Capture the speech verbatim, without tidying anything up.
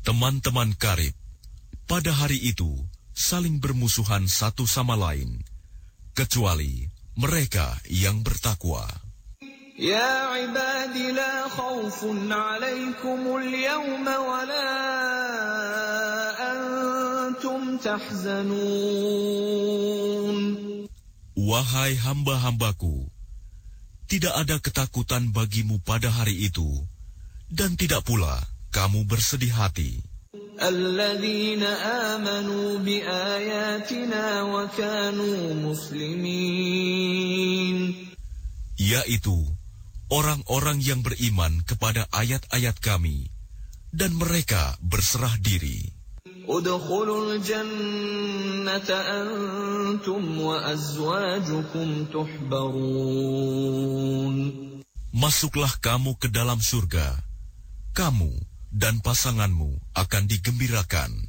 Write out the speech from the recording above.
Teman-teman karib, pada hari itu saling bermusuhan satu sama lain, kecuali mereka yang bertakwa. Ya ibadi la khawfun alaikumul yawma wa la antum tahzanun. Wahai hamba-hambaku, tidak ada ketakutan bagimu pada hari itu, dan tidak pula kamu bersedih hati. Alladzina amanu bi ayatina wa kanu muslimin. Yaitu orang-orang yang beriman kepada ayat-ayat kami, dan mereka berserah diri. Udkhulul jannata antum wa azwajukum tuhbarun. Masuklah kamu ke dalam surga, kamu dan pasanganmu akan digembirakan.